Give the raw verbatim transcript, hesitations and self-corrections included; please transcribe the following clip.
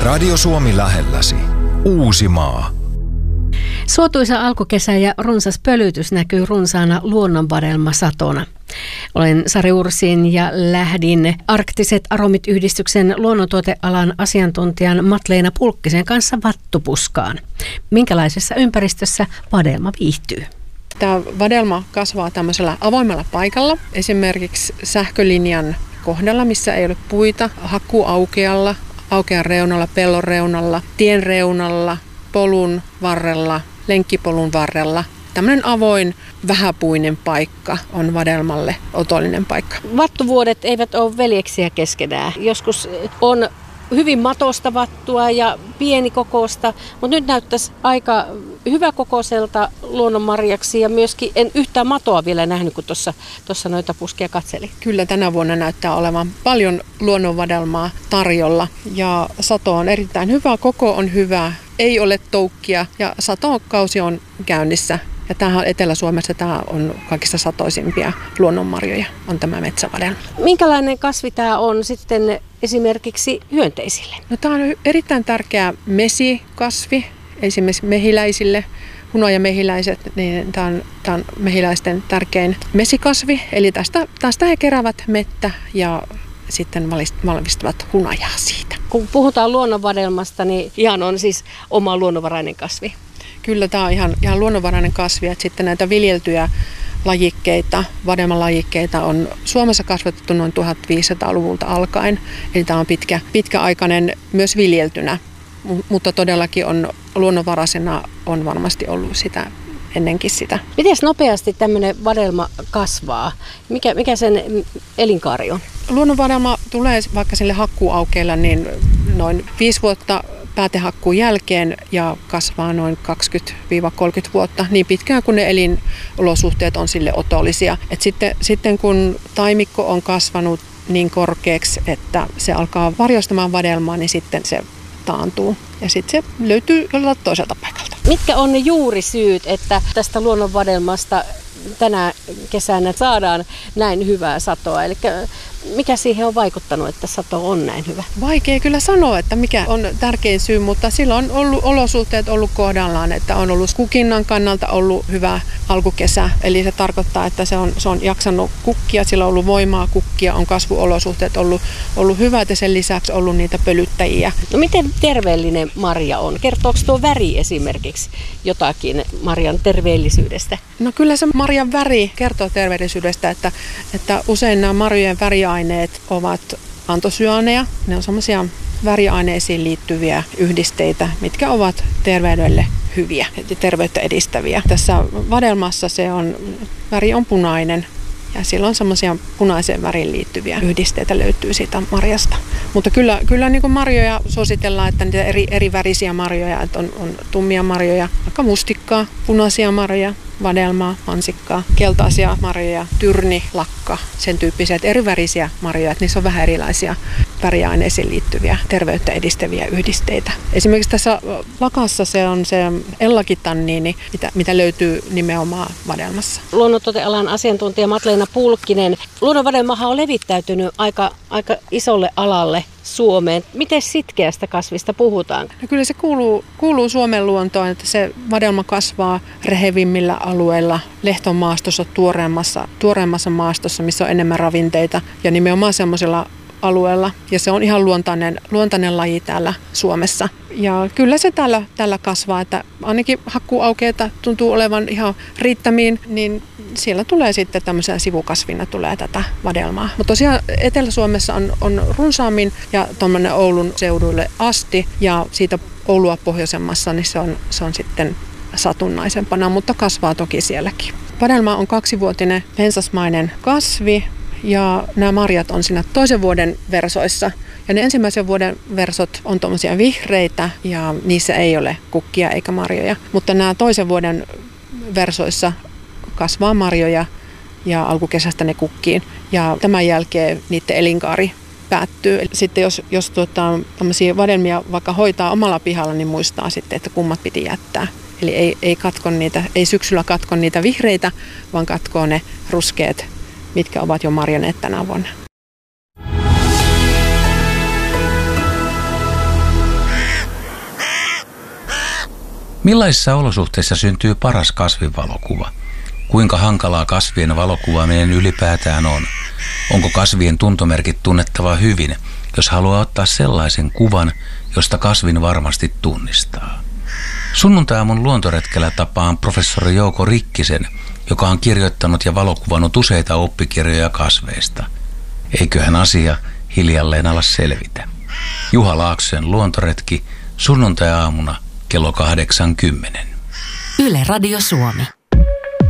Radio Suomi lähelläsi. Uusimaa. Suotuisa alkukesä ja runsas pölytys näkyy runsaana luonnonvadelmasatona. Olen Sari Ursin ja lähdin Arktiset Aromit-yhdistyksen luonnontuotealan asiantuntijan Matleena Pulkkisen kanssa vattupuskaan. Minkälaisessa ympäristössä vadelma viihtyy? Tämä vadelma kasvaa tämmöisellä avoimella paikalla, esimerkiksi sähkölinjan kohdalla, missä ei ole puita, hakkuaukealla, aukean reunalla, pellon reunalla, tien reunalla, polun varrella, lenkkipolun varrella. Tämmöinen avoin, vähäpuinen paikka on vadelmalle otollinen paikka. Vattuvuodet eivät ole veljeksiä keskenään. Joskus on hyvin matosta vattua ja pienikokoista, mutta nyt näyttäisi aika hyväkokoiselta luonnonmarjaksi ja myöskin en yhtään matoa vielä nähnyt, kun tuossa noita puskia katselin. Kyllä tänä vuonna näyttää olevan paljon luonnonvadelmaa tarjolla ja sato on erittäin hyvä, koko on hyvä, ei ole toukkia ja satokausi on käynnissä. Ja tämähän Etelä-Suomessa tämä on kaikista satoisimpia luonnonmarjoja, on tämä metsävadelma. Minkälainen kasvi tämä on sitten esimerkiksi hyönteisille? No, tämä on erittäin tärkeä mesikasvi, esimerkiksi mehiläisille. Hunajamehiläiset, niin tämä on, tämä on mehiläisten tärkein mesikasvi. Eli tästä, tästä he keräävät mettä ja sitten valmistavat hunajaa siitä. Kun puhutaan luonnonvadelmasta, niin ihan on siis oma luonnonvarainen kasvi. Kyllä, tämä on ihan, ihan luonnonvarainen kasvi. Että sitten näitä viljeltyjä lajikkeita, vadelmalajikkeita on Suomessa kasvatettu noin tuhatviisisataaluvulta alkaen. Eli tämä on pitkä, pitkäaikainen myös viljeltynä, mutta todellakin on luonnonvaraisena on varmasti ollut sitä ennenkin sitä. Miten nopeasti tämmöinen vadelma kasvaa? Mikä, mikä sen elinkaari on? Luonnonvadelma tulee vaikka sille hakkuuaukeella niin noin viisi vuotta päätehakkuun jälkeen ja kasvaa noin kaksikymmentä kolmekymmentä vuotta niin pitkään kuin ne elinolosuhteet on sille otollisia. Et sitten, sitten kun taimikko on kasvanut niin korkeaksi, että se alkaa varjostamaan vadelmaa, niin sitten se taantuu ja sitten se löytyy jollain toiselta paikalta. Mitkä on ne juurisyyt, että tästä luonnonvadelmasta tänä kesänä saadaan näin hyvää satoa? Eli mikä siihen on vaikuttanut, että sato on näin hyvä? Vaikea kyllä sanoa, että mikä on tärkein syy, mutta sillä on ollut olosuhteet ollut kohdallaan, että on ollut kukinnan kannalta ollut hyvä alkukesä. Eli se tarkoittaa, että se on, se on jaksanut kukkia, sillä on ollut voimaa kukkia, on kasvuolosuhteet ollut, ollut hyvät ja sen lisäksi ollut niitä pölyttäjiä. No miten terveellinen marja on? Kertooko tuo väri esimerkiksi jotakin marjan terveellisyydestä? No kyllä se marjan väri kertoo terveellisyydestä, että, että usein nämä marjojen väriaineet ovat antosyaaneja. Ne on semmoisia väriaineisiin liittyviä yhdisteitä, mitkä ovat terveydelle hyviä ja terveyttä edistäviä. Tässä vadelmassa se on, väri on punainen ja sillä on semmoisia punaiseen väriin liittyviä yhdisteitä löytyy siitä marjasta. Mutta kyllä, kyllä niin kuin marjoja suositellaan, että niitä eri, eri värisiä marjoja, että on, on tummia marjoja, vaikka mustikkaa, punaisia marjoja, vadelmaa, mansikkaa, keltaisia marjoja, tyrni, lakka, sen tyyppisiä, eri värisiä marjoja, että niissä on vähän erilaisia väriaineisiin liittyviä terveyttä edistäviä yhdisteitä. Esimerkiksi tässä lakassa se on se ellakitanniini, mitä, mitä löytyy nimenomaan vadelmassa. Luonnontuotealan asiantuntija Matleena Pulkkinen. Luonnonvadelmahan on levittäytynyt aika, aika isolle alalle Suomeen. Miten sitkeästä kasvista puhutaan? No kyllä se kuuluu, kuuluu Suomen luontoon, että se vadelma kasvaa rehevimmillä alueilla, lehtomaastossa, tuoreemmassa, tuoreemmassa maastossa, missä on enemmän ravinteita ja nimenomaan semmoisella alueella. Ja se on ihan luontainen, luontainen laji täällä Suomessa. Ja kyllä se täällä, täällä kasvaa, että ainakin hakkuuaukeita tuntuu olevan ihan riittämiin, niin siellä tulee sitten tämmöisenä sivukasvina tulee tätä vadelmaa. Mutta tosiaan Etelä-Suomessa on, on runsaammin ja tuommoinen Oulun seuduille asti ja siitä Oulua pohjoisemmassa niin se on, se on sitten satunnaisempana, mutta kasvaa toki sielläkin. Vadelma on kaksivuotinen pensasmainen kasvi ja nämä marjat on siinä toisen vuoden versoissa. Ja ne ensimmäisen vuoden versot on tuommoisia vihreitä ja niissä ei ole kukkia eikä marjoja. Mutta nämä toisen vuoden versoissa kasvaa marjoja ja alkukesästä ne kukkiin. Ja tämän jälkeen niiden elinkaari päättyy. Sitten jos, jos tuota, tämmöisiä vadelmia vaikka hoitaa omalla pihalla, niin muistaa sitten, että kummat piti jättää. Eli ei, ei, katko niitä, ei syksyllä katko niitä vihreitä, vaan katkoo ne ruskeat, mitkä ovat jo marjanneet tänä vuonna. Millaisissa olosuhteissa syntyy paras kasvinvalokuva? Kuinka hankalaa kasvien valokuvaaminen ylipäätään on? Onko kasvien tuntomerkit tunnettava hyvin, jos haluaa ottaa sellaisen kuvan, josta kasvin varmasti tunnistaa? Sunnuntai-aamun luontoretkellä tapaan professori Jouko Rikkisen, joka on kirjoittanut ja valokuvannut useita oppikirjoja kasveista. Eiköhän asia hiljalleen ala selvitä. Juha Laaksosen luontoretki sunnuntai-aamuna kello kahdeksan kymmenen. Yle Radio Suomi.